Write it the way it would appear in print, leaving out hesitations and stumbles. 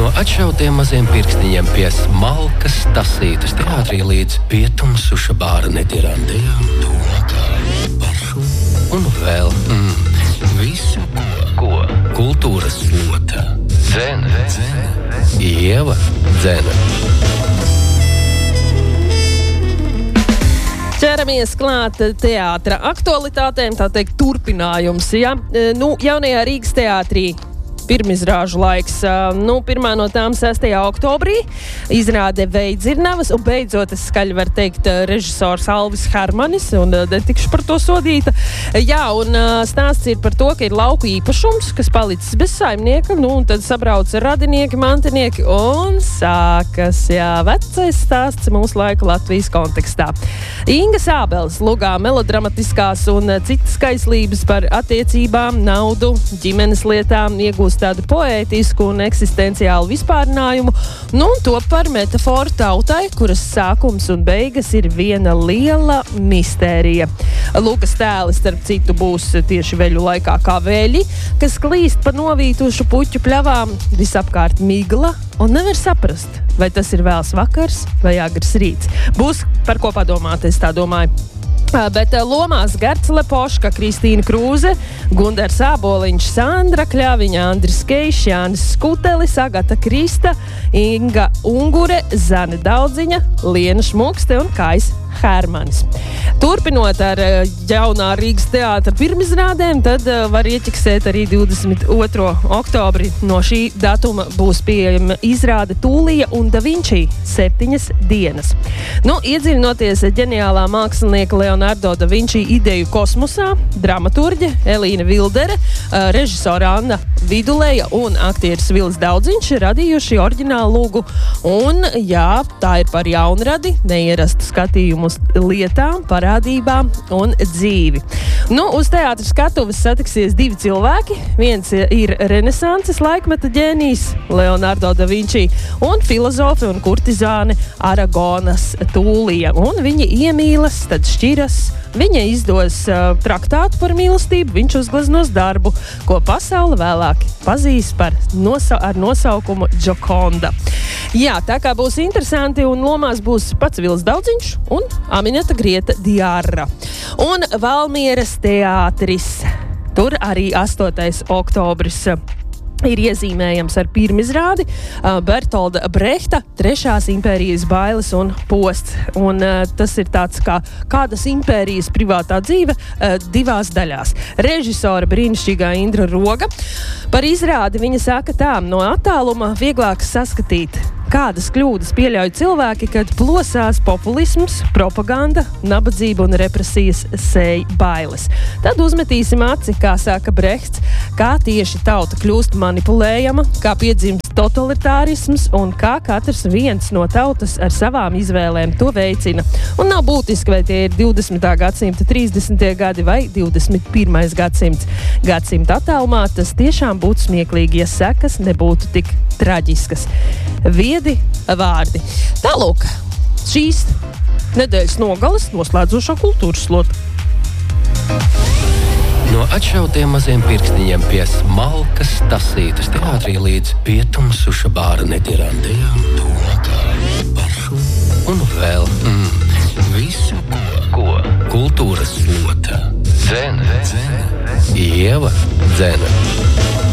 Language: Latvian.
No atšautiem maziem pirkstiņiem pie smalkas tasītas teātrī līdz pietumsuša bāra netirandējām domākā pašu un vēl visu, ko kultūras lota. Dzene. Ieva Dzene. Ķeramies klāt teātra aktualitātēm, tā teikt, turpinājums, ja? Jaunajā Rīgas teātrī pirmizrāžu laiks. Pirmā no tām 6. oktobrī izrāde Veidzirnavas, un beidzot, es skaļi var teikt, režisors Alvis Hermanis, un netikšu par to sodīta. Jā, un stāsts ir par to, ka ir lauku īpašums, kas palicis bez saimnieka, un tad sabrauc radinieki, mantinieki, un sākas, vecais stāsts mūsu laika Latvijas kontekstā. Inga Sābeles lugā melodramatiskās un citas skaislības par attiecībām, naudu, ģimenes lietām, iegūst tādu poētisku un eksistenciālu vispārinājumu, un to par metaforu tautai, kuras sākums un beigas ir viena liela mistērija. Lukas tēli, starp citu, būs tieši veļu laikā kā vēļi, kas klīst pa novītušu puķu pļavām, visapkārt migla, un nevar saprast, vai tas ir vēls vakars vai agrs rīts. Būs par ko padomāt, es tā domāju. Bet lomās Gerts Lepoška, Kristīna Krūze, Gundars Āboliņš, Sandra Kļaviņa, Andris Keišs, Jānis Skutelis, Agata Krista, Inga Ungure, Zane Daudziņa, Liena Šmukste un Kais Hermanis. Turpinot ar jaunā Rīgas teātra pirmizrādēm, tad var ieķiksēt arī 22. oktobri. No šī datuma būs pieejama izrāde Tūlija un Da Vinči 7 dienas. Iedziļinoties ģeniālā mākslinieka Leonardo Da Vinči ideju kosmosā, dramaturģe Elīna Vildere, režisora Anna Viduleja un aktieris Vils Daudziņš radījuši oriģinālu lūgu. Un, tā ir par jaunradi, neierastu skatījumu lietām, parādībām un dzīvi. Uz teātra skatuves satiksies 2 cilvēki. Viens ir renesanses laikmeta ģēnijs Leonardo da Vinci un filozofe un kurtizāne Aragonas Tūlija. Un viņi iemīlas, tad šķiras. Viņa izdos traktātu par mīlestību, viņš uzgleznos darbu, ko pasaule vēlāk pazīs ar nosaukumu Džokonda. Tā kā būs interesanti, un lomās būs pats Vils Daudziņš un Aminata Grieta Diarra. Un Valmieras teātris. Tur arī 8. oktobris ir iezīmējams ar pirmizrādi Bertolda Brehta 3. impērijas bailes un posts. Un tas ir tāds kā kādas impērijas privātā dzīve 2 daļās. Režisora brīnišķīgā Indra Roga. Par izrādi viņa saka tā: no attāluma vieglāk saskatīt, kādas kļūdas pieļauj cilvēki, kad plosās populisms, propaganda, nabadzība un represijas sēj bailes. Tad uzmetīsim aci, kā saka Brehts, kā tieši tauta kļūst manipulējama, kā piedzimst totalitārisms un kā katrs viens no tautas ar savām izvēlēm to veicina. Un nav būtiski, vai tie ir 20. gadsimta 30. gadi vai 21. gadsimta attālumā, tas tiešām būtu smieklīgi, ja sekas nebūtu tik traģiskas. Viedi vārdi. Tālūk, šīs nedēļas nogales noslēdzošā kultūras slota. No atšautiem maziem pirkstiņiem pie smalkas tasītas teātrī līdz pietumsuša bāra netirandējām domākā pašu un vēl visu, ko kultūras lota. Dzene. Ieva Dzene.